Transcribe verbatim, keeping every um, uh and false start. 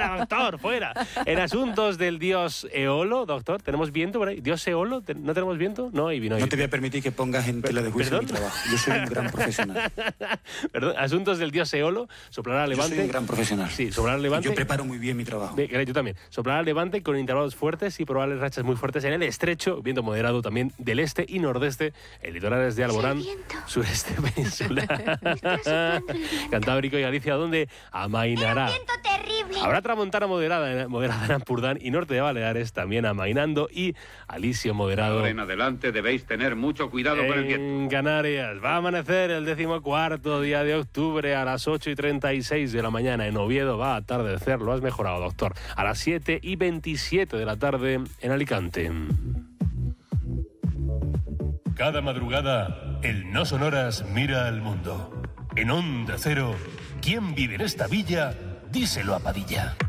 fuera, doctor, fuera. En asuntos del dios Eolo, doctor, ¿tenemos viento por ahí? ¿Dios Eolo? ¿No tenemos viento? No, y vino. No te voy a permitir que pongas en tela de juicio mi trabajo. Yo soy un gran profesional. Perdón, asuntos del dios Eolo, soplará a levante. Yo soy un gran profesional. Sí, soplará a levante. Y yo preparo muy bien mi trabajo. Yo también. Soplará a levante con intervalos fuertes y probables rachas muy fuertes en el estrecho, viento moderado también del este y nordeste, el litorales de Alborán, sureste peninsular, Cantábrico y Galicia, donde amainará. ¡Viento terrible! Habrá tramontana moderada, moderada en Ampurdán y norte de Baleares, también amainando, y alisio moderado. Ahora en adelante debéis tener mucho cuidado con el viento. En Canarias va a amanecer el decimocuarto día de octubre a las ocho y treinta y seis de la mañana. En Oviedo va a atardecer, lo has mejorado, doctor, a las siete y veintisiete de la tarde en Alicante. Cada madrugada, el No Sonoras mira al mundo. En Onda Cero, ¿quién vive en esta villa? Díselo a Padilla.